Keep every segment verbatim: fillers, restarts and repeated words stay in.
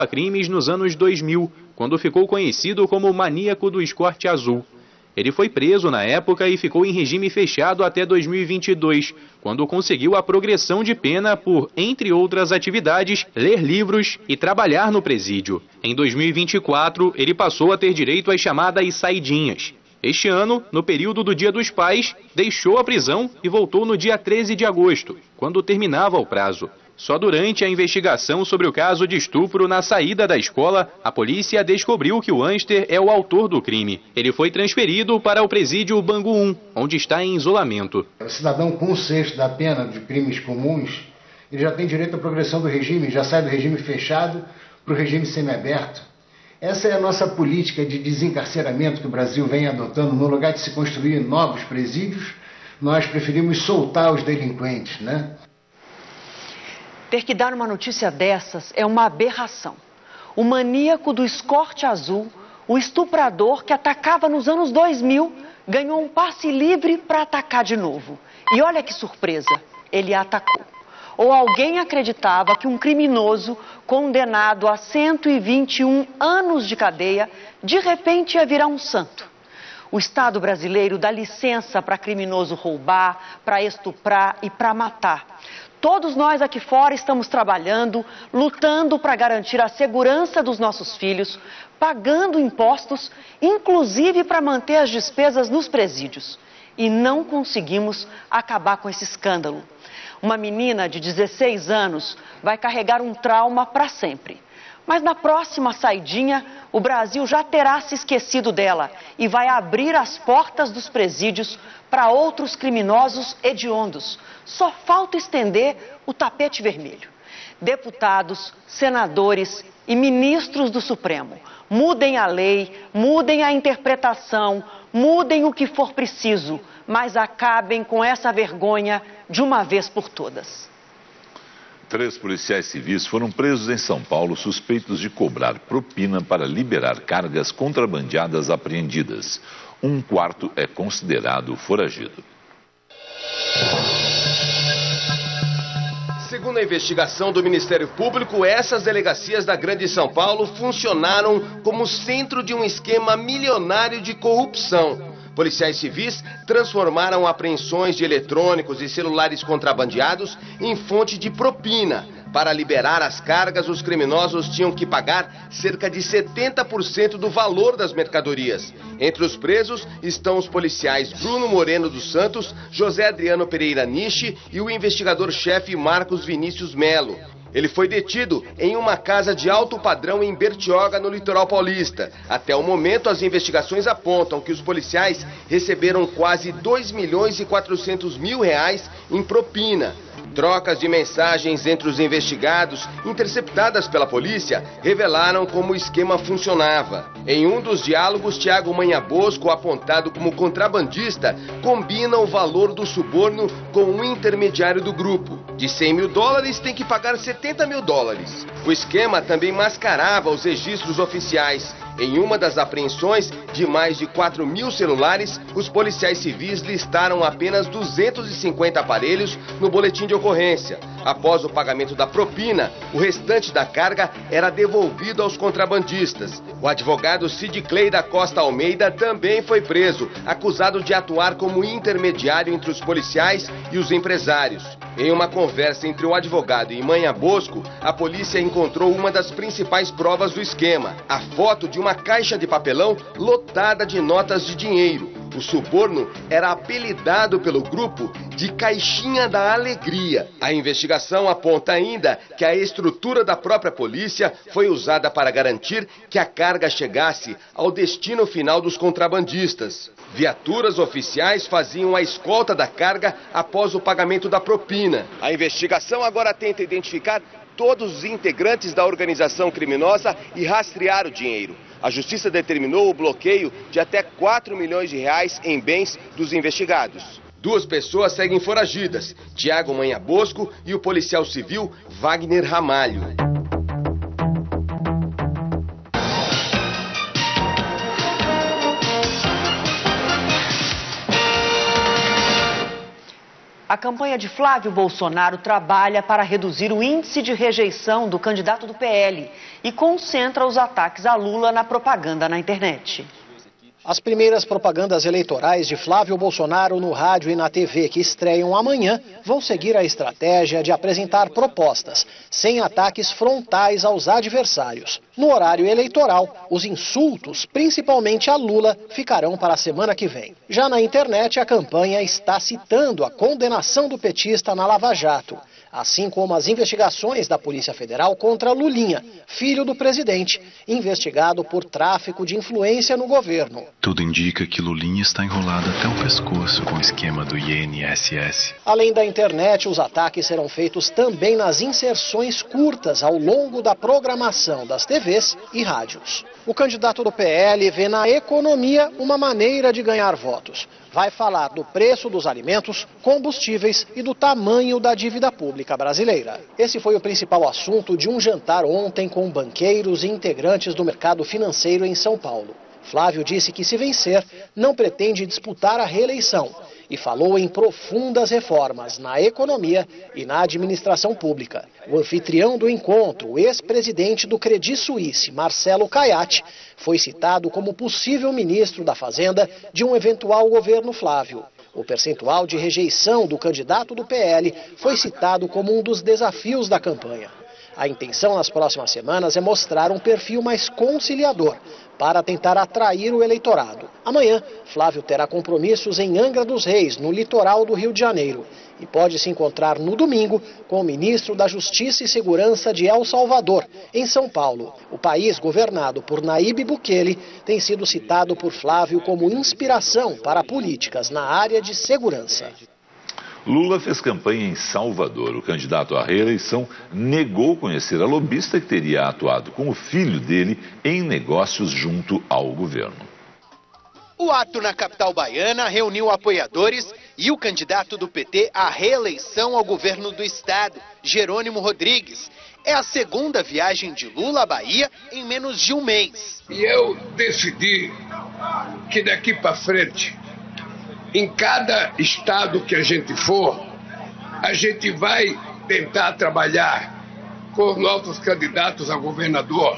crimes nos anos dois mil, quando ficou conhecido como Maníaco do Escorte Azul. Ele foi preso na época e ficou em regime fechado até dois mil e vinte e dois, quando conseguiu a progressão de pena por, entre outras atividades, ler livros e trabalhar no presídio. Em dois mil e vinte e quatro, ele passou a ter direito às chamadas saidinhas. Este ano, no período do Dia dos Pais, deixou a prisão e voltou no dia treze de agosto, quando terminava o prazo. Só durante a investigação sobre o caso de estupro na saída da escola, a polícia descobriu que o Ânster é o autor do crime. Ele foi transferido para o presídio Bangu um, onde está em isolamento. O cidadão com um sexto da pena de crimes comuns, ele já tem direito à progressão do regime, já sai do regime fechado para o regime semiaberto. Essa é a nossa política de desencarceramento que o Brasil vem adotando. No lugar de se construir novos presídios, nós preferimos soltar os delinquentes, né? Ter que dar uma notícia dessas é uma aberração. O maníaco do escorte azul, o estuprador que atacava nos anos dois mil, ganhou um passe livre para atacar de novo. E olha que surpresa, ele atacou. Ou alguém acreditava que um criminoso condenado a cento e vinte e um anos de cadeia, de repente ia virar um santo. O Estado brasileiro dá licença para criminoso roubar, para estuprar e para matar. Todos nós aqui fora estamos trabalhando, lutando para garantir a segurança dos nossos filhos, pagando impostos, inclusive para manter as despesas nos presídios. E não conseguimos acabar com esse escândalo. Uma menina de dezesseis anos vai carregar um trauma para sempre. Mas na próxima saidinha, o Brasil já terá se esquecido dela e vai abrir as portas dos presídios para outros criminosos hediondos. Só falta estender o tapete vermelho. Deputados, senadores e ministros do Supremo, mudem a lei, mudem a interpretação, mudem o que for preciso, mas acabem com essa vergonha de uma vez por todas. Três policiais civis foram presos em São Paulo suspeitos de cobrar propina para liberar cargas contrabandeadas apreendidas. Um quarto é considerado foragido. Segundo a investigação do Ministério Público, essas delegacias da Grande São Paulo funcionaram como centro de um esquema milionário de corrupção. Policiais civis transformaram apreensões de eletrônicos e celulares contrabandeados em fonte de propina. Para liberar as cargas, os criminosos tinham que pagar cerca de setenta por cento do valor das mercadorias. Entre os presos estão os policiais Bruno Moreno dos Santos, José Adriano Pereira Nishi e o investigador-chefe Marcos Vinícius Melo. Ele foi detido em uma casa de alto padrão em Bertioga, no litoral paulista. Até o momento, as investigações apontam que os policiais receberam quase dois milhões e quatrocentos mil reais em propina. Trocas de mensagens entre os investigados, interceptadas pela polícia, revelaram como o esquema funcionava. Em um dos diálogos, Tiago Manhabosco, apontado como contrabandista, combina o valor do suborno com um intermediário do grupo. De cem mil dólares, tem que pagar setenta mil dólares. O esquema também mascarava os registros oficiais. Em uma das apreensões de mais de quatro mil celulares, os policiais civis listaram apenas duzentos e cinquenta aparelhos no boletim de ocorrência. Após o pagamento da propina, o restante da carga era devolvido aos contrabandistas. O advogado Cid Clay da Costa Almeida também foi preso, acusado de atuar como intermediário entre os policiais e os empresários. Em uma conversa entre o advogado e Manhabosco, a polícia encontrou uma das principais provas do esquema: a foto de uma caixa de papelão lotada de notas de dinheiro. O suborno era apelidado pelo grupo de Caixinha da Alegria. A investigação aponta ainda que a estrutura da própria polícia foi usada para garantir que a carga chegasse ao destino final dos contrabandistas. Viaturas oficiais faziam a escolta da carga após o pagamento da propina. A investigação agora tenta identificar todos os integrantes da organização criminosa e rastrear o dinheiro. A justiça determinou o bloqueio de até quatro milhões de reais em bens dos investigados. Duas pessoas seguem foragidas: Tiago Manhabosco e o policial civil Wagner Ramalho. A campanha de Flávio Bolsonaro trabalha para reduzir o índice de rejeição do candidato do P L e concentra os ataques a Lula na propaganda na internet. As primeiras propagandas eleitorais de Flávio Bolsonaro no rádio e na T V, que estreiam amanhã, vão seguir a estratégia de apresentar propostas, sem ataques frontais aos adversários. No horário eleitoral, os insultos, principalmente a Lula, ficarão para a semana que vem. Já na internet, a campanha está citando a condenação do petista na Lava Jato, assim como as investigações da Polícia Federal contra Lulinha, filho do presidente, investigado por tráfico de influência no governo. Tudo indica que Lulinha está enrolado até o pescoço com o esquema do I N S S. Além da internet, os ataques serão feitos também nas inserções curtas ao longo da programação das T Vs e rádios. O candidato do P L vê na economia uma maneira de ganhar votos. Vai falar do preço dos alimentos, combustíveis e do tamanho da dívida pública brasileira. Esse foi o principal assunto de um jantar ontem com banqueiros e integrantes do mercado financeiro em São Paulo. Flávio disse que, se vencer, não pretende disputar a reeleição e falou em profundas reformas na economia e na administração pública. O anfitrião do encontro, o ex-presidente do Credit Suisse, Marcelo Caiati, foi citado como possível ministro da Fazenda de um eventual governo Flávio. O percentual de rejeição do candidato do P L foi citado como um dos desafios da campanha. A intenção nas próximas semanas é mostrar um perfil mais conciliador para tentar atrair o eleitorado. Amanhã, Flávio terá compromissos em Angra dos Reis, no litoral do Rio de Janeiro, e pode se encontrar no domingo com o ministro da Justiça e Segurança de El Salvador, em São Paulo. O país, governado por Nayib Bukele, tem sido citado por Flávio como inspiração para políticas na área de segurança. Lula fez campanha em Salvador. O candidato à reeleição negou conhecer a lobista que teria atuado com o filho dele em negócios junto ao governo. O ato na capital baiana reuniu apoiadores e o candidato do P T à reeleição ao governo do estado, Jerônimo Rodrigues. É a segunda viagem de Lula à Bahia em menos de um mês. E eu decidi que daqui para frente, em cada estado que a gente for, a gente vai tentar trabalhar com os nossos candidatos a governador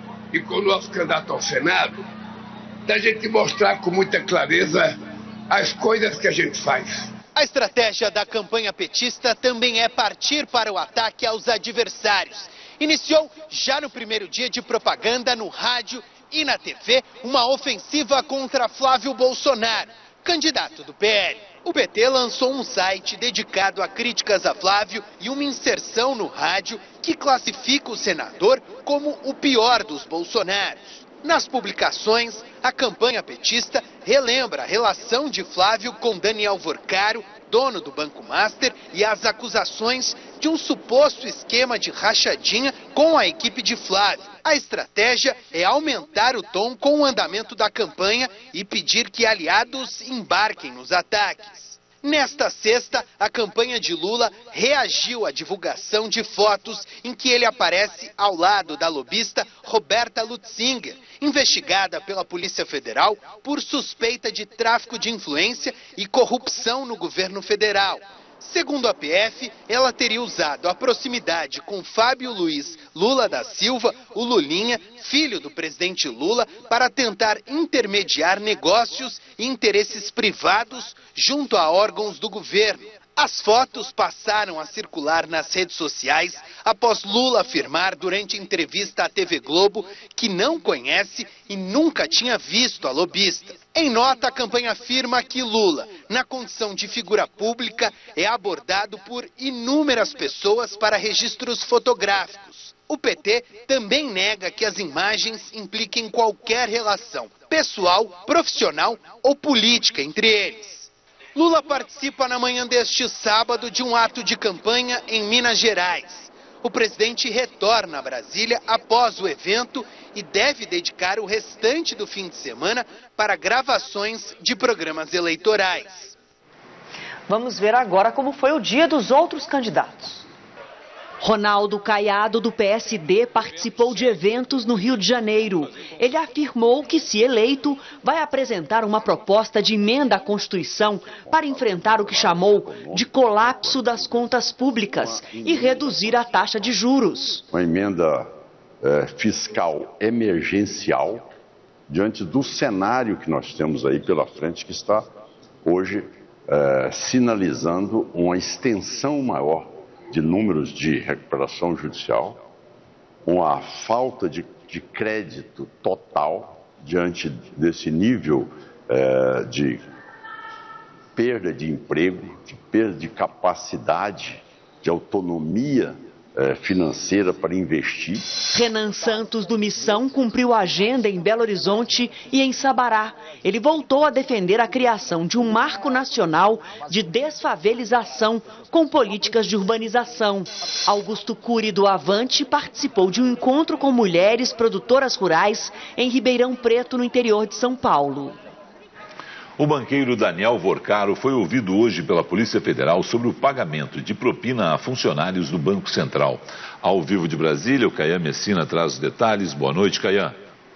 e com o nosso candidato ao Senado, da gente mostrar com muita clareza as coisas que a gente faz. A estratégia da campanha petista também é partir para o ataque aos adversários. Iniciou já no primeiro dia de propaganda no rádio e na T V uma ofensiva contra Flávio Bolsonaro, candidato do P L. O P T lançou um site dedicado a críticas a Flávio e uma inserção no rádio que classifica o senador como o pior dos Bolsonaros. Nas publicações, a campanha petista relembra a relação de Flávio com Daniel Vorcaro, dono do Banco Master, e as acusações de um suposto esquema de rachadinha com a equipe de Flávio. A estratégia é aumentar o tom com o andamento da campanha e pedir que aliados embarquem nos ataques. Nesta sexta, a campanha de Lula reagiu à divulgação de fotos em que ele aparece ao lado da lobista Roberta Lutzinger, investigada pela Polícia Federal por suspeita de tráfico de influência e corrupção no governo federal. Segundo a P F, ela teria usado a proximidade com Fábio Luiz Lula da Silva, o Lulinha, filho do presidente Lula, para tentar intermediar negócios e interesses privados junto a órgãos do governo. As fotos passaram a circular nas redes sociais após Lula afirmar durante entrevista à T V Globo que não conhece e nunca tinha visto a lobista. Em nota, a campanha afirma que Lula, na condição de figura pública, é abordado por inúmeras pessoas para registros fotográficos. O P T também nega que as imagens impliquem qualquer relação pessoal, profissional ou política entre eles. Lula participa na manhã deste sábado de um ato de campanha em Minas Gerais. O presidente retorna a Brasília após o evento e deve dedicar o restante do fim de semana para gravações de programas eleitorais. Vamos ver agora como foi o dia dos outros candidatos. Ronaldo Caiado, do P S D, participou de eventos no Rio de Janeiro. Ele afirmou que, se eleito, vai apresentar uma proposta de emenda à Constituição para enfrentar o que chamou de colapso das contas públicas e reduzir a taxa de juros. Uma emenda é, fiscal emergencial diante do cenário que nós temos aí pela frente, que está hoje é, sinalizando uma extensão maior de números de recuperação judicial, uma falta de, de crédito total diante desse nível eh, de perda de emprego, de perda de capacidade, de autonomia eh, financeira para investir. Renan Santos, do Missão, cumpriu a agenda em Belo Horizonte e em Sabará. Ele voltou a defender a criação de um marco nacional de desfavelização com políticas de urbanização. Augusto Cury, do Avante, participou de um encontro com mulheres produtoras rurais em Ribeirão Preto, no interior de São Paulo. O banqueiro Daniel Vorcaro foi ouvido hoje pela Polícia Federal sobre o pagamento de propina a funcionários do Banco Central. Ao vivo de Brasília, o Caian Messina traz os detalhes. Boa noite, Caian.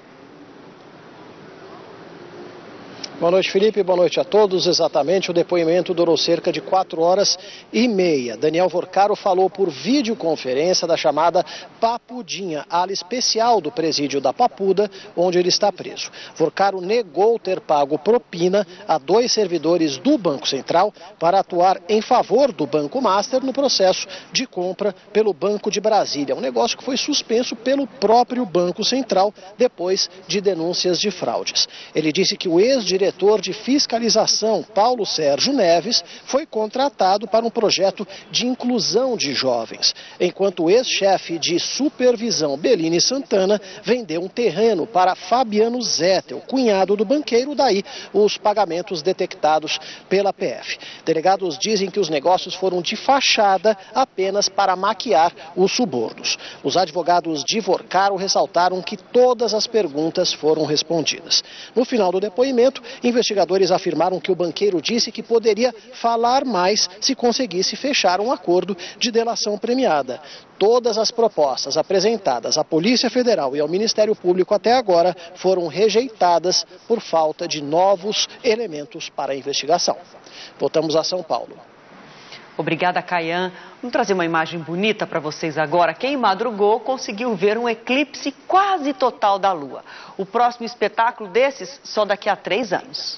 Boa noite, Felipe. Boa noite a todos. Exatamente, o depoimento durou cerca de quatro horas e meia. Daniel Vorcaro falou por videoconferência da chamada Papudinha, ala especial do presídio da Papuda, onde ele está preso. Vorcaro negou ter pago propina a dois servidores do Banco Central para atuar em favor do Banco Master no processo de compra pelo Banco de Brasília. Um negócio que foi suspenso pelo próprio Banco Central depois de denúncias de fraudes. Ele disse que o ex-diretor diretor de fiscalização, Paulo Sérgio Neves, foi contratado para um projeto de inclusão de jovens, enquanto o ex-chefe de supervisão, Bellini Santana, vendeu um terreno para Fabiano Zettel, cunhado do banqueiro, daí os pagamentos detectados pela P F. Delegados dizem que os negócios foram de fachada apenas para maquiar os subornos. Os advogados de Vorcaro ressaltaram que todas as perguntas foram respondidas. No final do depoimento, investigadores afirmaram que o banqueiro disse que poderia falar mais se conseguisse fechar um acordo de delação premiada. Todas as propostas apresentadas à Polícia Federal e ao Ministério Público até agora foram rejeitadas por falta de novos elementos para a investigação. Voltamos a São Paulo. Obrigada, Caian. Vamos trazer uma imagem bonita para vocês agora. Quem madrugou conseguiu ver um eclipse quase total da Lua. O próximo espetáculo desses só daqui a três anos.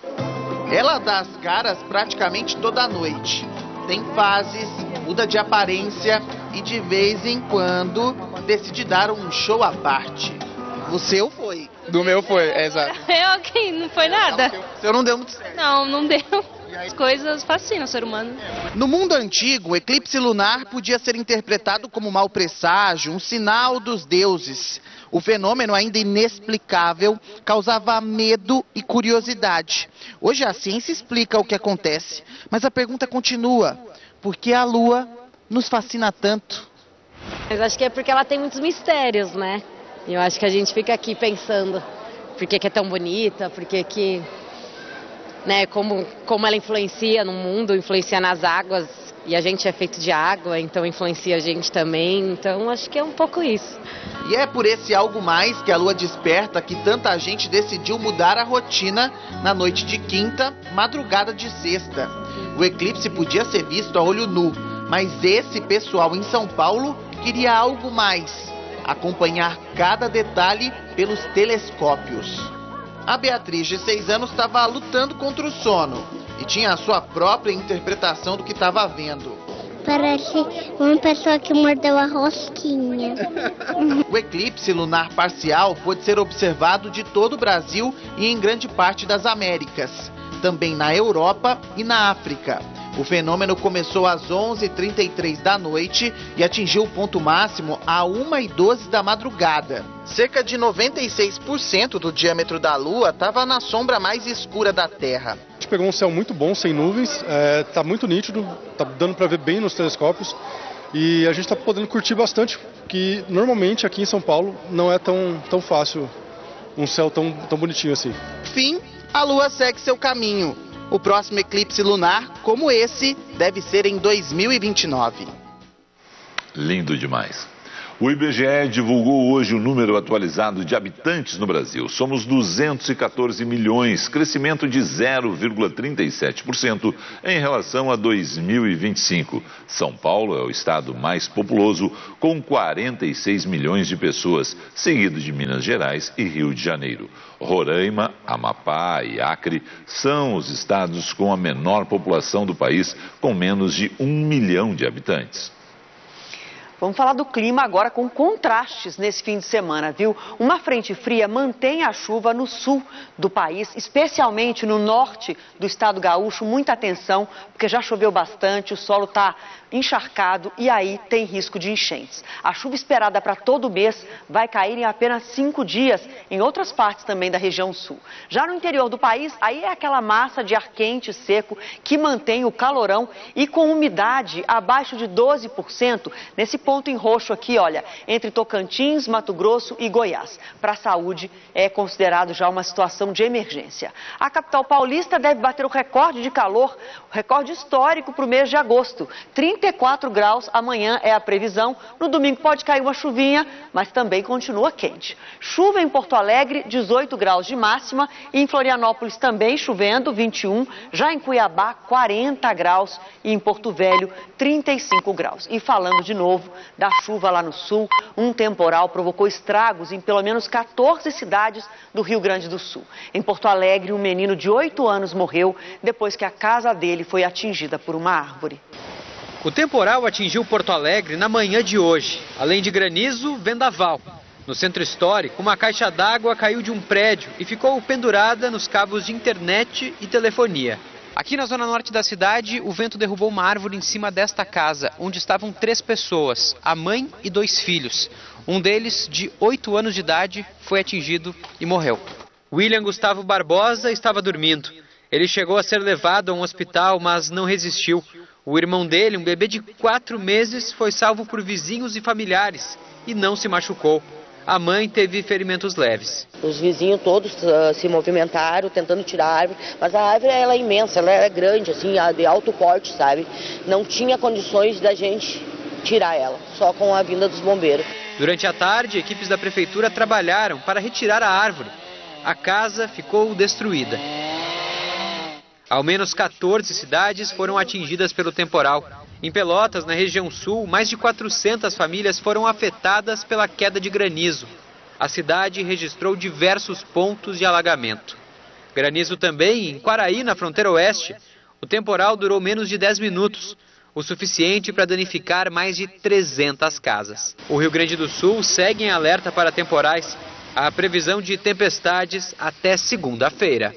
Ela dá as caras praticamente toda noite. Tem fases, muda de aparência e de vez em quando decide dar um show à parte. O seu foi? Do meu foi, é exato. Eu aqui, não foi nada. O seu não deu muito certo. Não, não deu. As coisas fascinam o ser humano. No mundo antigo, o eclipse lunar podia ser interpretado como mau presságio, um sinal dos deuses. O fenômeno, ainda inexplicável, causava medo e curiosidade. Hoje a ciência explica o que acontece, mas a pergunta continua: por que a Lua nos fascina tanto? Mas acho que é porque ela tem muitos mistérios, né? E eu acho que a gente fica aqui pensando por que que é tão bonita, por que que... Né, como, como ela influencia no mundo, influencia nas águas, e a gente é feito de água, então influencia a gente também, então acho que é um pouco isso. E é por esse algo mais que a Lua desperta que tanta gente decidiu mudar a rotina na noite de quinta, madrugada de sexta. O eclipse podia ser visto a olho nu, mas esse pessoal em São Paulo queria algo mais: acompanhar cada detalhe pelos telescópios. A Beatriz, de seis anos, estava lutando contra o sono e tinha a sua própria interpretação do que estava vendo. Parece uma pessoa que mordeu a rosquinha. O eclipse lunar parcial pode ser observado de todo o Brasil e em grande parte das Américas, também na Europa e na África. O fenômeno começou às onze e trinta e três da noite e atingiu o ponto máximo a uma e doze da madrugada. Cerca de noventa e seis por cento do diâmetro da Lua estava na sombra mais escura da Terra. A gente pegou um céu muito bom, sem nuvens, está muito nítido, está dando para ver bem nos telescópios e a gente está podendo curtir bastante, que normalmente aqui em São Paulo não é tão, tão fácil um céu tão, tão bonitinho assim. Fim, a Lua segue seu caminho. O próximo eclipse lunar, como esse, deve ser em dois mil e vinte e nove. Lindo demais. O I B G E divulgou hoje o número atualizado de habitantes no Brasil. Somos duzentos e quatorze milhões, crescimento de zero vírgula trinta e sete por cento em relação a dois mil e vinte e cinco. São Paulo é o estado mais populoso, com quarenta e seis milhões de pessoas, seguido de Minas Gerais e Rio de Janeiro. Roraima, Amapá e Acre são os estados com a menor população do país, com menos de um milhão de habitantes. Vamos falar do clima agora com contrastes nesse fim de semana, viu? Uma frente fria mantém a chuva no sul do país, especialmente no norte do estado gaúcho. Muita atenção, porque já choveu bastante, o solo está encharcado e aí tem risco de enchentes. A chuva esperada para todo o mês vai cair em apenas cinco dias em outras partes também da região sul. Já no interior do país, aí é aquela massa de ar quente e seco que mantém o calorão e com umidade abaixo de doze por cento nesse ponto em roxo aqui, olha, entre Tocantins, Mato Grosso e Goiás. Para a saúde é considerado já uma situação de emergência. A capital paulista deve bater o recorde de calor, o recorde histórico para o mês de agosto. trinta e quatro graus amanhã é a previsão. No domingo pode cair uma chuvinha, mas também continua quente. Chuva em Porto Alegre, dezoito graus de máxima. E em Florianópolis também chovendo, vinte e um. Já em Cuiabá, quarenta graus. E em Porto Velho, trinta e cinco graus. E falando de novo da chuva lá no sul, um temporal provocou estragos em pelo menos quatorze cidades do Rio Grande do Sul. Em Porto Alegre, um menino de oito anos morreu depois que a casa dele foi atingida por uma árvore. O temporal atingiu Porto Alegre na manhã de hoje. Além de granizo, vendaval. No centro histórico, uma caixa d'água caiu de um prédio e ficou pendurada nos cabos de internet e telefonia. Aqui na zona norte da cidade, o vento derrubou uma árvore em cima desta casa, onde estavam três pessoas, a mãe e dois filhos. Um deles, de oito anos de idade, foi atingido e morreu. William Gustavo Barbosa estava dormindo. Ele chegou a ser levado a um hospital, mas não resistiu. O irmão dele, um bebê de quatro meses, foi salvo por vizinhos e familiares e não se machucou. A mãe teve ferimentos leves. Os vizinhos todos uh, se movimentaram, tentando tirar a árvore, mas a árvore ela é imensa, ela é grande, assim, de alto porte, sabe? Não tinha condições da gente tirar ela, só com a vinda dos bombeiros. Durante a tarde, equipes da prefeitura trabalharam para retirar a árvore. A casa ficou destruída. Ao menos quatorze cidades foram atingidas pelo temporal. Em Pelotas, na região sul, mais de quatrocentas famílias foram afetadas pela queda de granizo. A cidade registrou diversos pontos de alagamento. Granizo também em Quaraí, na fronteira oeste. O temporal durou menos de dez minutos, o suficiente para danificar mais de trezentas casas. O Rio Grande do Sul segue em alerta para temporais. Há previsão de tempestades até segunda-feira.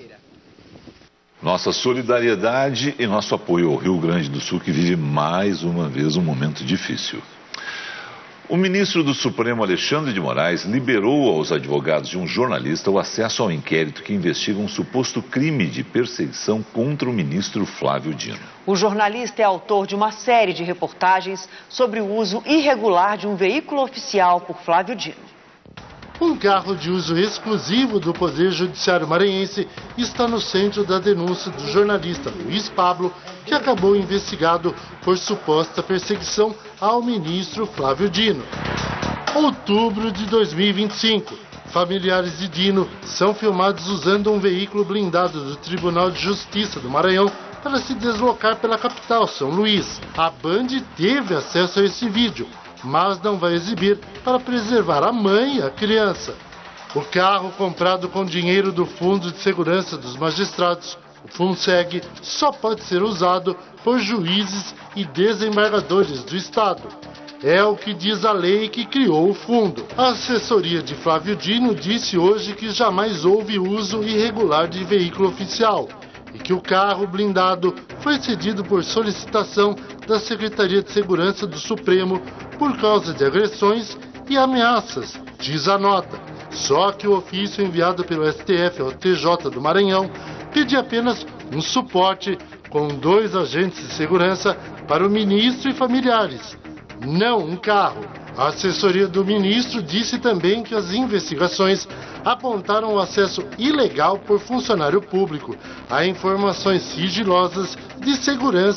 Nossa solidariedade e nosso apoio ao Rio Grande do Sul, que vive mais uma vez um momento difícil. O ministro do Supremo, Alexandre de Moraes, liberou aos advogados de um jornalista o acesso ao inquérito que investiga um suposto crime de perseguição contra o ministro Flávio Dino. O jornalista é autor de uma série de reportagens sobre o uso irregular de um veículo oficial por Flávio Dino. Um carro de uso exclusivo do Poder Judiciário maranhense está no centro da denúncia do jornalista Luiz Pablo, que acabou investigado por suposta perseguição ao ministro Flávio Dino. Outubro de dois mil e vinte e cinco. Familiares de Dino são filmados usando um veículo blindado do Tribunal de Justiça do Maranhão para se deslocar pela capital, São Luís. A Band teve acesso a esse vídeo, mas não vai exibir para preservar a mãe e a criança. O carro, comprado com dinheiro do Fundo de Segurança dos Magistrados, o FUNSEG, só pode ser usado por juízes e desembargadores do Estado. É o que diz a lei que criou o fundo. A assessoria de Flávio Dino disse hoje que jamais houve uso irregular de veículo oficial e que o carro blindado foi cedido por solicitação da Secretaria de Segurança do Supremo por causa de agressões e ameaças, diz a nota. Só que o ofício enviado pelo S T F ao T J do Maranhão pedia apenas um suporte com dois agentes de segurança para o ministro e familiares, não um carro. A assessoria do ministro disse também que as investigações apontaram o acesso ilegal por funcionário público a informações sigilosas de segurança que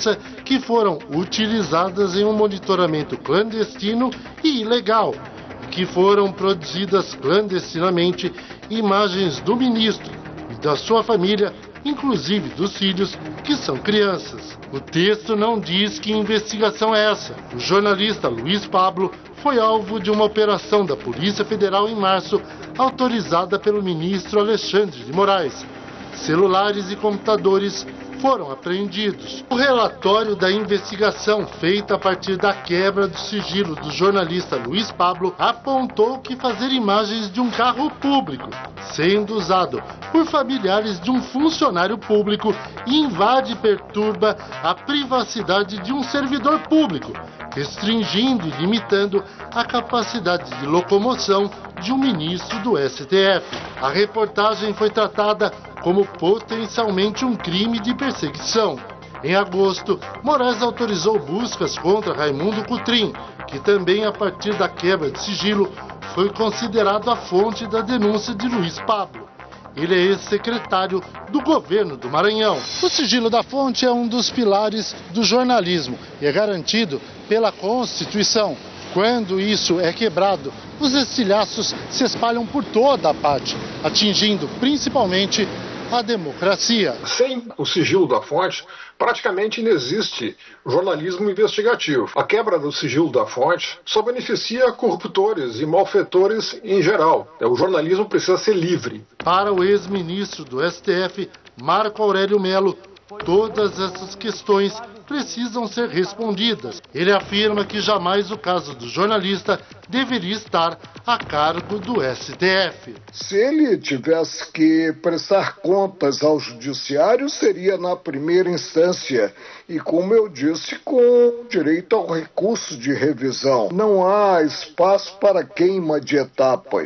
que foram utilizadas em um monitoramento clandestino e ilegal, que foram produzidas clandestinamente imagens do ministro e da sua família, inclusive dos filhos, que são crianças. O texto não diz que investigação é essa. O jornalista Luiz Pablo foi alvo de uma operação da Polícia Federal em março, autorizada pelo ministro Alexandre de Moraes. Celulares e computadores foram apreendidos. O relatório da investigação, feita a partir da quebra do sigilo do jornalista Luiz Pablo, apontou que fazer imagens de um carro público, sendo usado por familiares de um funcionário público, invade e perturba a privacidade de um servidor público, restringindo e limitando a capacidade de locomoção de um ministro do S T F. A reportagem foi tratada como potencialmente um crime de perseguição. Em agosto, Moraes autorizou buscas contra Raimundo Cotrim, que também, a partir da quebra de sigilo, foi considerado a fonte da denúncia de Luiz Pablo. Ele é ex-secretário do governo do Maranhão. O sigilo da fonte é um dos pilares do jornalismo e é garantido pela Constituição. Quando isso é quebrado, os estilhaços se espalham por toda a parte, atingindo principalmente a democracia. Sem o sigilo da fonte, praticamente não existe jornalismo investigativo. A quebra do sigilo da fonte só beneficia corruptores e malfeitores em geral. O jornalismo precisa ser livre. Para o ex-ministro do S T F, Marco Aurélio Melo, todas essas questões precisam ser respondidas. Ele afirma que jamais o caso do jornalista deveria estar a cargo do S T F. Se ele tivesse que prestar contas ao judiciário, seria na primeira instância e, como eu disse, com direito ao recurso de revisão. Não há espaço para queima de etapas.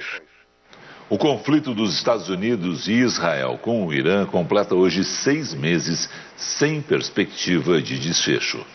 O conflito dos Estados Unidos e Israel com o Irã completa hoje seis meses sem perspectiva de desfecho.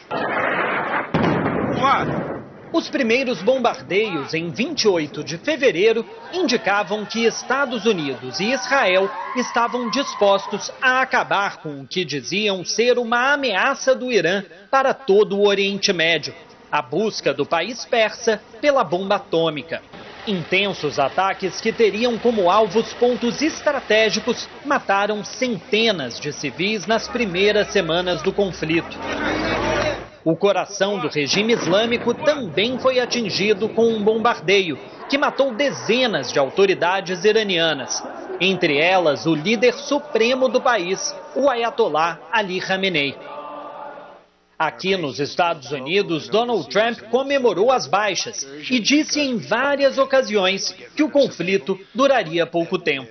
Os primeiros bombardeios em vinte e oito de fevereiro indicavam que Estados Unidos e Israel estavam dispostos a acabar com o que diziam ser uma ameaça do Irã para todo o Oriente Médio, a busca do país persa pela bomba atômica. Intensos ataques que teriam como alvos pontos estratégicos mataram centenas de civis nas primeiras semanas do conflito. O coração do regime islâmico também foi atingido com um bombardeio que matou dezenas de autoridades iranianas, entre elas o líder supremo do país, o Ayatollah Ali Khamenei. Aqui nos Estados Unidos, Donald Trump comemorou as baixas e disse em várias ocasiões que o conflito duraria pouco tempo.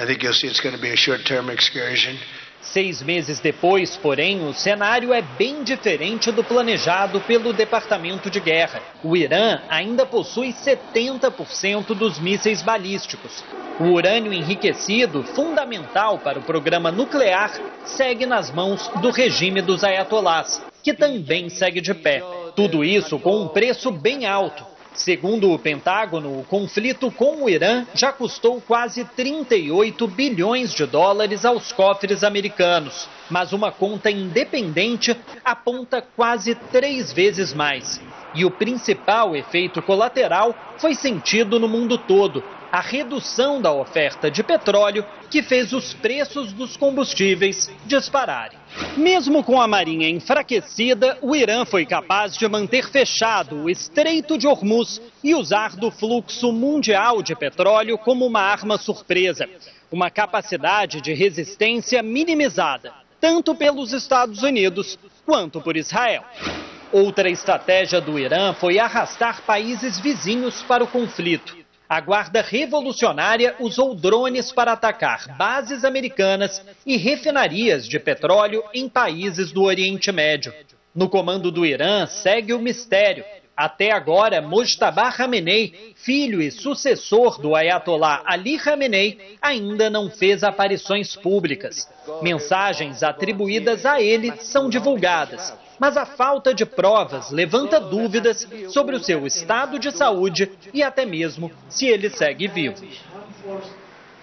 Seis meses depois, porém, o cenário é bem diferente do planejado pelo Departamento de Guerra. O Irã ainda possui setenta por cento dos mísseis balísticos. O urânio enriquecido, fundamental para o programa nuclear, segue nas mãos do regime dos ayatolás, que também segue de pé. Tudo isso com um preço bem alto. Segundo o Pentágono, o conflito com o Irã já custou quase trinta e oito bilhões de dólares aos cofres americanos. Mas uma conta independente aponta quase três vezes mais. E o principal efeito colateral foi sentido no mundo todo: a redução da oferta de petróleo, que fez os preços dos combustíveis dispararem. Mesmo com a marinha enfraquecida, o Irã foi capaz de manter fechado o Estreito de Hormuz e usar do fluxo mundial de petróleo como uma arma surpresa. Uma capacidade de resistência minimizada, tanto pelos Estados Unidos quanto por Israel. Outra estratégia do Irã foi arrastar países vizinhos para o conflito. A Guarda Revolucionária usou drones para atacar bases americanas e refinarias de petróleo em países do Oriente Médio. No comando do Irã segue o mistério. Até agora, Mojtaba Khamenei, filho e sucessor do Ayatollah Ali Khamenei, ainda não fez aparições públicas. Mensagens atribuídas a ele são divulgadas, mas a falta de provas levanta dúvidas sobre o seu estado de saúde e até mesmo se ele segue vivo.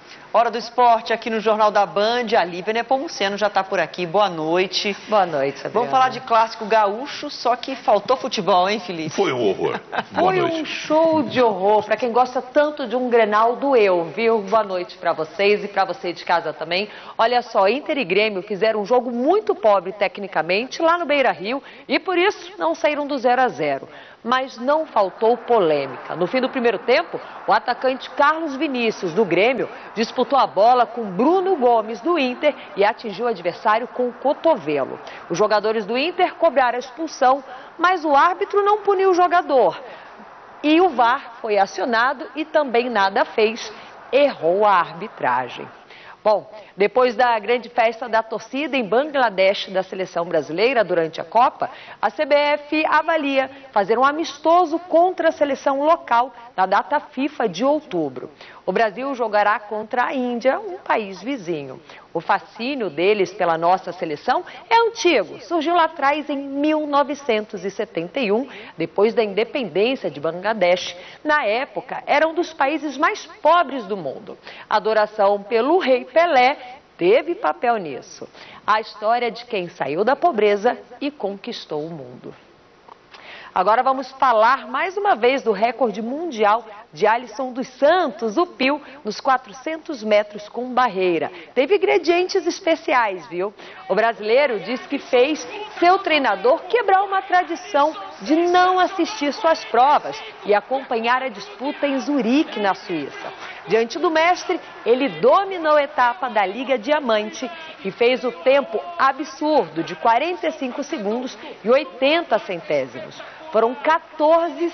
Hora do esporte aqui no Jornal da Band. A Lívia Nepomuceno já está por aqui. Boa noite. Boa noite, Sabrina. Vamos falar de clássico gaúcho, só que faltou futebol, hein, Felipe? Foi um horror. Foi um show de horror. Para quem gosta tanto de um Grenal, doeu, viu? Boa noite para vocês e para você de casa também. Olha só, Inter e Grêmio fizeram um jogo muito pobre tecnicamente lá no Beira-Rio e por isso não saíram do zero a zero. Mas não faltou polêmica. No fim do primeiro tempo, o atacante Carlos Vinícius, do Grêmio, disputou a bola com Bruno Gomes, do Inter, e atingiu o adversário com o cotovelo. Os jogadores do Inter cobraram a expulsão, mas o árbitro não puniu o jogador. E o V A R foi acionado e também nada fez, errou a arbitragem. Bom, depois da grande festa da torcida em Bangladesh da seleção brasileira durante a Copa, a C B F avalia fazer um amistoso contra a seleção local na data FIFA de outubro. O Brasil jogará contra a Índia, um país vizinho. O fascínio deles pela nossa seleção é antigo, surgiu lá atrás em mil novecentos e setenta e um, depois da independência de Bangladesh. Na época, era um dos países mais pobres do mundo. A adoração pelo rei Pelé teve papel nisso. A história de quem saiu da pobreza e conquistou o mundo. Agora vamos falar mais uma vez do recorde mundial de Alisson dos Santos, o Pio, nos quatrocentos metros com barreira. Teve ingredientes especiais, viu? O brasileiro diz que fez seu treinador quebrar uma tradição de não assistir suas provas e acompanhar a disputa em Zurique, na Suíça. Diante do mestre, ele dominou a etapa da Liga Diamante e fez o tempo absurdo de quarenta e cinco segundos e oitenta centésimos. Foram quatorze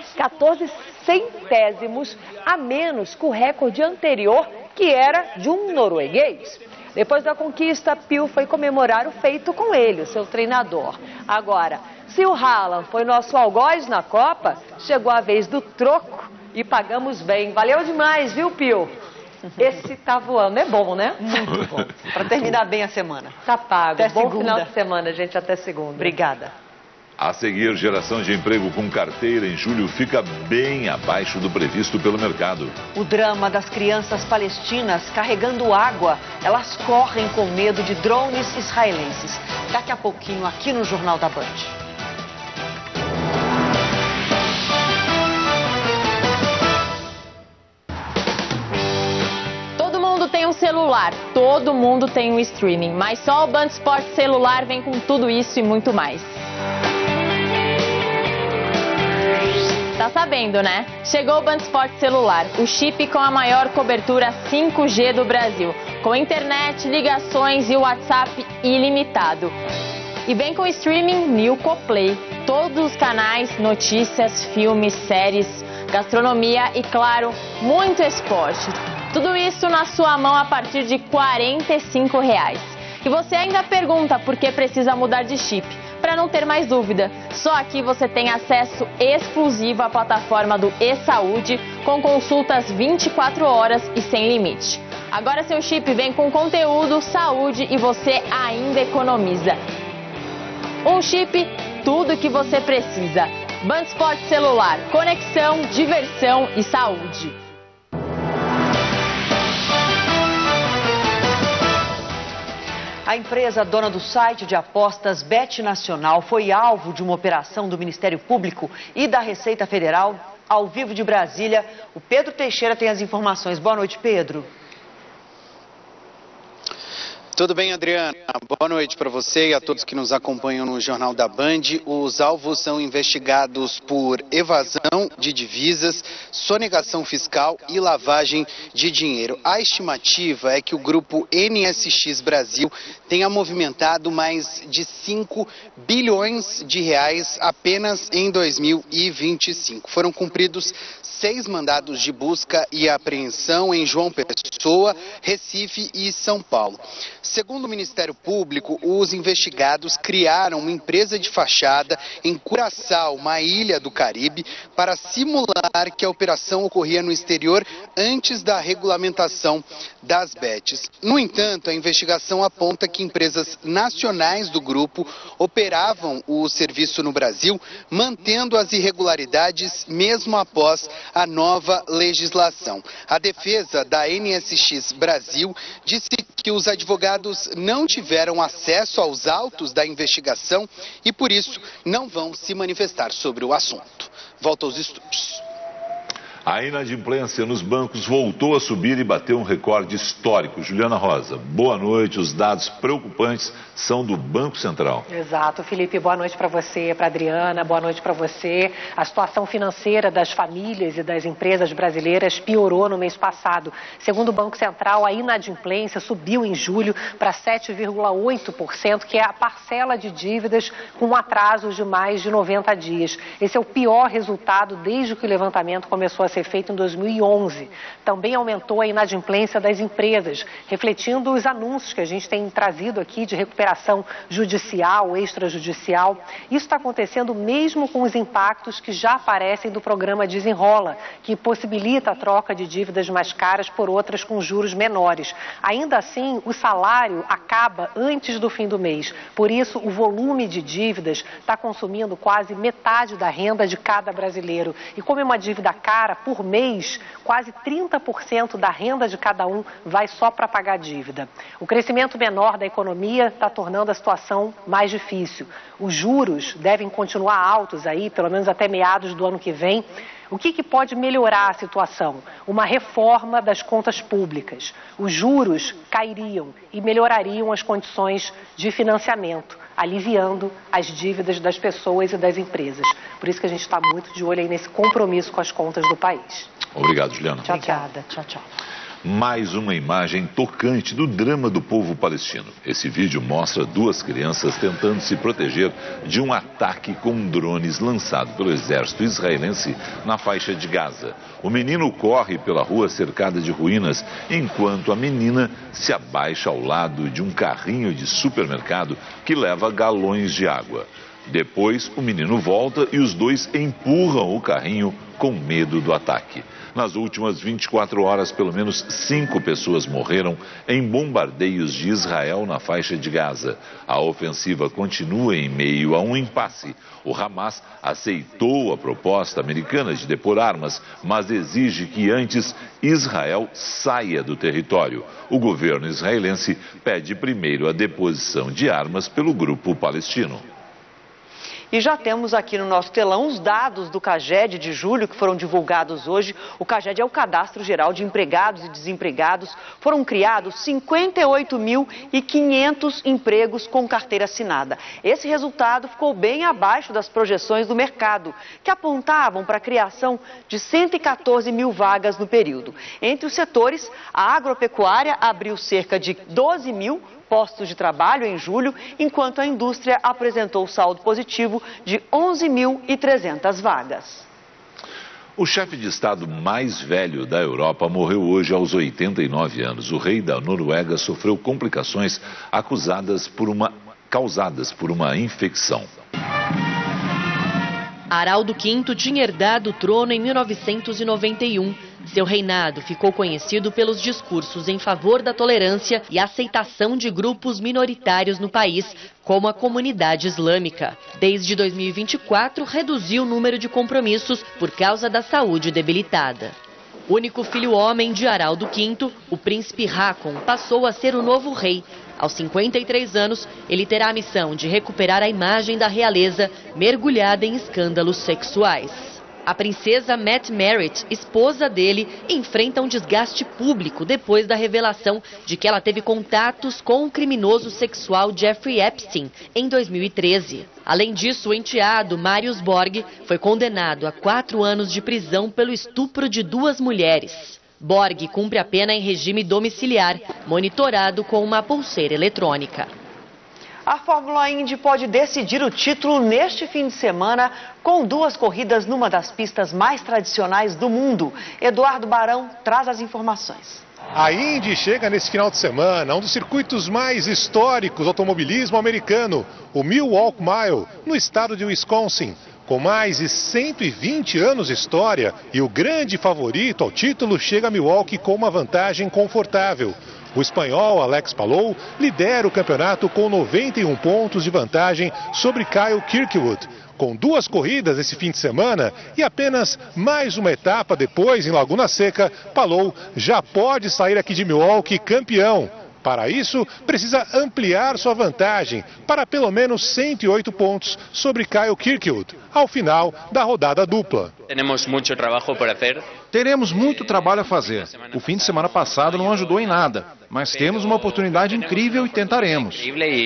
centésimos a menos que o recorde anterior, que era de um norueguês. Depois da conquista, Pio foi comemorar o feito com ele, o seu treinador. Agora, se o Haaland foi nosso algoz na Copa, chegou a vez do troco e pagamos bem. Valeu demais, viu, Pio? Esse tá voando, é bom, né? Muito bom. Para terminar bem a semana. Tá pago. Até bom segunda. Final de semana, gente, até segunda. Obrigada. A seguir, geração de emprego com carteira em julho fica bem abaixo do previsto pelo mercado. O drama das crianças palestinas carregando água. Elas correm com medo de drones israelenses. Daqui a pouquinho, aqui no Jornal da Band. Todo mundo tem um celular, todo mundo tem um streaming, mas só o Band Esporte Celular vem com tudo isso e muito mais. Tá sabendo, né? Chegou o Band Esporte Celular, o chip com a maior cobertura cinco G do Brasil, com internet, ligações e WhatsApp ilimitado. E vem com streaming Nilco Play, todos os canais, notícias, filmes, séries, gastronomia e, claro, muito esporte. Tudo isso na sua mão a partir de quarenta e cinco reais. E você ainda pergunta por que precisa mudar de chip. Para não ter mais dúvida, só aqui você tem acesso exclusivo à plataforma do e-Saúde, com consultas vinte e quatro horas e sem limite. Agora seu chip vem com conteúdo, saúde e você ainda economiza. Um chip, tudo o que você precisa. Band Esporte Celular, conexão, diversão e saúde. A empresa dona do site de apostas Bet Nacional foi alvo de uma operação do Ministério Público e da Receita Federal. Ao vivo de Brasília, o Pedro Teixeira tem as informações. Boa noite, Pedro. Tudo bem, Adriana? Boa noite para você e a todos que nos acompanham no Jornal da Band. Os alvos são investigados por evasão de divisas, sonegação fiscal e lavagem de dinheiro. A estimativa é que o grupo N S X Brasil tenha movimentado mais de cinco bilhões de reais apenas em dois mil e vinte e cinco. Foram cumpridos seis mandados de busca e apreensão em João Pessoa, Recife e São Paulo. Segundo o Ministério Público, os investigados criaram uma empresa de fachada em Curaçao, uma ilha do Caribe, para simular que a operação ocorria no exterior antes da regulamentação das bets. No entanto, a investigação aponta que empresas nacionais do grupo operavam o serviço no Brasil, mantendo as irregularidades mesmo após a nova legislação. A defesa da N S X Brasil disse que os advogados não tiveram acesso aos autos da investigação e, por isso, não vão se manifestar sobre o assunto. Volta aos estúdios. A inadimplência nos bancos voltou a subir e bateu um recorde histórico. Juliana Rosa, boa noite. Os dados preocupantes são do Banco Central. Exato, Felipe. Boa noite para você, para Adriana. Boa noite para você. A situação financeira das famílias e das empresas brasileiras piorou no mês passado. Segundo o Banco Central, a inadimplência subiu em julho para sete vírgula oito por cento, que é a parcela de dívidas com atrasos de mais de noventa dias. Esse é o pior resultado desde que o levantamento começou a ser feito em dois mil e onze. Também aumentou a inadimplência das empresas, refletindo os anúncios que a gente tem trazido aqui de recuperação judicial, extrajudicial. Isso está acontecendo mesmo com os impactos que já aparecem do programa Desenrola, que possibilita a troca de dívidas mais caras por outras com juros menores. Ainda assim, o salário acaba antes do fim do mês. Por isso, o volume de dívidas está consumindo quase metade da renda de cada brasileiro. E como é uma dívida cara, por mês, quase trinta por cento da renda de cada um vai só para pagar a dívida. O crescimento menor da economia está tornando a situação mais difícil. Os juros devem continuar altos aí, pelo menos até meados do ano que vem. O que, que pode melhorar a situação? Uma reforma das contas públicas. Os juros cairiam e melhorariam as condições de financiamento, aliviando as dívidas das pessoas e das empresas. Por isso que a gente está muito de olho aí nesse compromisso com as contas do país. Obrigado, Juliana. Tchau, Obrigada. Tchau, tchau. Mais uma imagem tocante do drama do povo palestino. Esse vídeo mostra duas crianças tentando se proteger de um ataque com drones lançado pelo exército israelense na faixa de Gaza. O menino corre pela rua cercada de ruínas, enquanto a menina se abaixa ao lado de um carrinho de supermercado que leva galões de água. Depois, o menino volta e os dois empurram o carrinho com medo do ataque. Nas últimas vinte e quatro horas, pelo menos cinco pessoas morreram em bombardeios de Israel na faixa de Gaza. A ofensiva continua em meio a um impasse. O Hamas aceitou a proposta americana de depor armas, mas exige que antes Israel saia do território. O governo israelense pede primeiro a deposição de armas pelo grupo palestino. E já temos aqui no nosso telão os dados do CAGED de julho, que foram divulgados hoje. O CAGED é o Cadastro Geral de Empregados e Desempregados. Foram criados cinquenta e oito mil e quinhentos empregos com carteira assinada. Esse resultado ficou bem abaixo das projeções do mercado, que apontavam para a criação de cento e quatorze mil vagas no período. Entre os setores, a agropecuária abriu cerca de doze mil postos de trabalho em julho, enquanto a indústria apresentou saldo positivo de onze mil e trezentas vagas. O chefe de Estado mais velho da Europa morreu hoje aos oitenta e nove anos. O rei da Noruega sofreu complicações acusadas por uma, causadas por uma infecção. Haraldo quinto tinha herdado o trono em mil novecentos e noventa e um. Seu reinado ficou conhecido pelos discursos em favor da tolerância e aceitação de grupos minoritários no país, como a comunidade islâmica. Desde dois mil e vinte e quatro, reduziu o número de compromissos por causa da saúde debilitada. Único filho homem de Haraldo quinto, o príncipe Haakon passou a ser o novo rei. Aos cinquenta e três anos, ele terá a missão de recuperar a imagem da realeza mergulhada em escândalos sexuais. A princesa Matt Merritt, esposa dele, enfrenta um desgaste público depois da revelação de que ela teve contatos com o criminoso sexual Jeffrey Epstein em dois mil e treze. Além disso, o enteado Marius Borg foi condenado a quatro anos de prisão pelo estupro de duas mulheres. Borg cumpre a pena em regime domiciliar, monitorado com uma pulseira eletrônica. A Fórmula Indy pode decidir o título neste fim de semana com duas corridas numa das pistas mais tradicionais do mundo. Eduardo Barão traz as informações. A Indy chega nesse final de semana, um dos circuitos mais históricos do automobilismo americano, o Milwaukee Mile, no estado de Wisconsin. Com mais de cento e vinte anos de história e o grande favorito ao título, chega a Milwaukee com uma vantagem confortável. O espanhol Alex Palou lidera o campeonato com noventa e um pontos de vantagem sobre Kyle Kirkwood. Com duas corridas esse fim de semana e apenas mais uma etapa depois em Laguna Seca, Palou já pode sair aqui de Milwaukee campeão. Para isso, precisa ampliar sua vantagem para pelo menos cento e oito pontos sobre Kyle Kirkwood, ao final da rodada dupla. Temos muito trabalho por fazer. Teremos muito trabalho a fazer. O fim de semana passado não ajudou em nada, mas temos uma oportunidade incrível e tentaremos.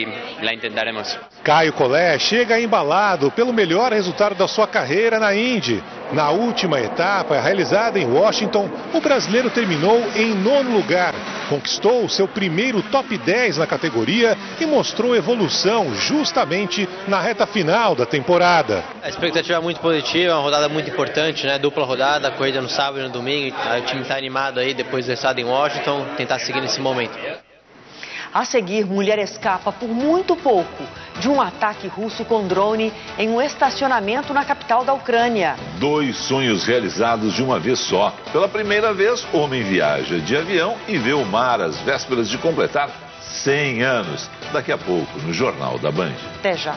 Caio Collet chega embalado pelo melhor resultado da sua carreira na Indy. Na última etapa, realizada em Washington, o brasileiro terminou em nono lugar. Conquistou seu primeiro top dez na categoria e mostrou evolução justamente na reta final da temporada. A expectativa é muito positiva, uma rodada muito importante, né? Dupla rodada, corrida no sábado e no domingo. O time está animado aí depois do estado em Washington, tentar seguir nesse momento. A seguir, mulher escapa por muito pouco de um ataque russo com drone em um estacionamento na capital da Ucrânia. Dois sonhos realizados de uma vez só. Pela primeira vez, homem viaja de avião e vê o mar às vésperas de completar cem anos. Daqui a pouco, no Jornal da Band. Até já.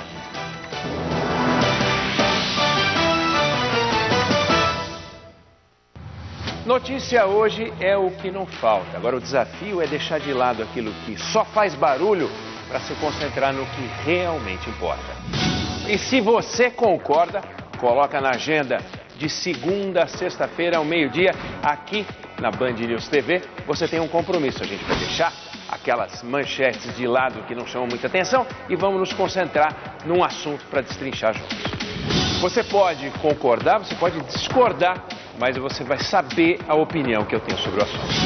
Notícia hoje é o que não falta. Agora o desafio é deixar de lado aquilo que só faz barulho para se concentrar no que realmente importa. E se você concorda, coloca na agenda de segunda a sexta-feira ao meio-dia, aqui na Band News T V. Você tem um compromisso, a gente vai deixar aquelas manchetes de lado que não chamam muita atenção e vamos nos concentrar num assunto para destrinchar juntos. Você pode concordar, você pode discordar, mas você vai saber a opinião que eu tenho sobre o assunto.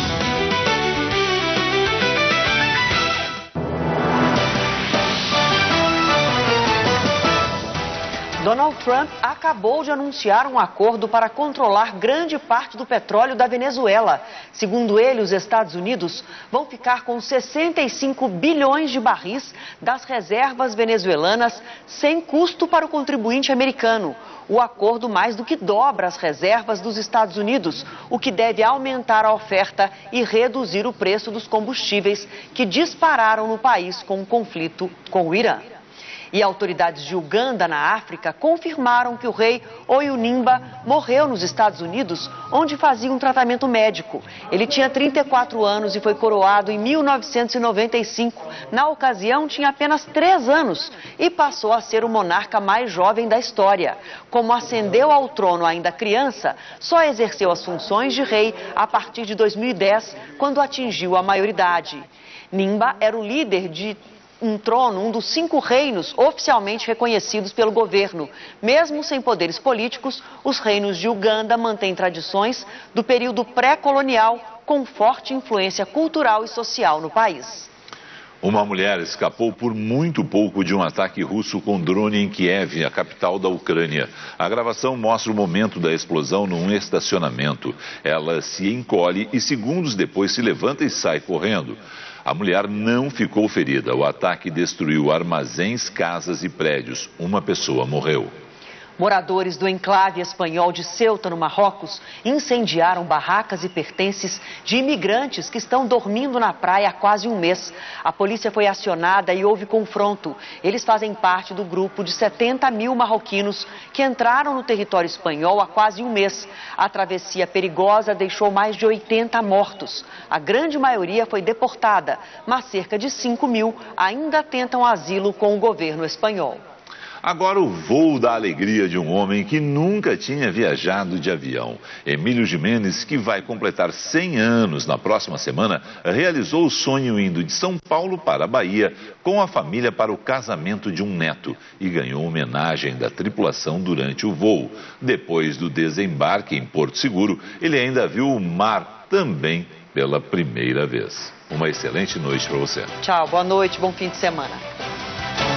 Donald Trump acabou de anunciar um acordo para controlar grande parte do petróleo da Venezuela. Segundo ele, os Estados Unidos vão ficar com sessenta e cinco bilhões de barris das reservas venezuelanas sem custo para o contribuinte americano. O acordo mais do que dobra as reservas dos Estados Unidos, o que deve aumentar a oferta e reduzir o preço dos combustíveis que dispararam no país com o conflito com o Irã. E autoridades de Uganda, na África, confirmaram que o rei Oyunimba morreu nos Estados Unidos, onde fazia um tratamento médico. Ele tinha trinta e quatro anos e foi coroado em mil novecentos e noventa e cinco. Na ocasião, tinha apenas três anos e passou a ser o monarca mais jovem da história. Como ascendeu ao trono ainda criança, só exerceu as funções de rei a partir de dois mil e dez, quando atingiu a maioridade. Nimba era o líder de um trono, um dos cinco reinos oficialmente reconhecidos pelo governo. Mesmo sem poderes políticos, os reinos de Uganda mantêm tradições do período pré-colonial com forte influência cultural e social no país. Uma mulher escapou por muito pouco de um ataque russo com drone em Kiev, a capital da Ucrânia. A gravação mostra o momento da explosão num estacionamento. Ela se encolhe e segundos depois se levanta e sai correndo. A mulher não ficou ferida. O ataque destruiu armazéns, casas e prédios. Uma pessoa morreu. Moradores do enclave espanhol de Ceuta, no Marrocos, incendiaram barracas e pertences de imigrantes que estão dormindo na praia há quase um mês. A polícia foi acionada e houve confronto. Eles fazem parte do grupo de setenta mil marroquinos que entraram no território espanhol há quase um mês. A travessia perigosa deixou mais de oitenta mortos. A grande maioria foi deportada, mas cerca de cinco mil ainda tentam asilo com o governo espanhol. Agora o voo da alegria de um homem que nunca tinha viajado de avião. Emílio Gimenez, que vai completar cem anos na próxima semana, realizou o sonho indo de São Paulo para a Bahia com a família para o casamento de um neto e ganhou homenagem da tripulação durante o voo. Depois do desembarque em Porto Seguro, ele ainda viu o mar também pela primeira vez. Uma excelente noite para você. Tchau, boa noite, bom fim de semana.